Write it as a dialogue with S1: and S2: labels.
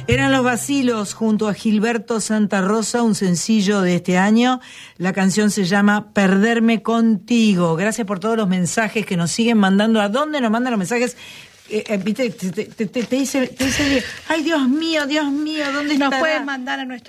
S1: Eran Los Vacilos junto a Gilberto Santa Rosa, un sencillo de este año. La canción se llama Perderme Contigo. Gracias por todos los mensajes que nos siguen mandando. ¿A dónde nos mandan los mensajes? Viste, te dice, ay, Dios mío, ¿dónde estará?
S2: Nos pueden mandar a nuestro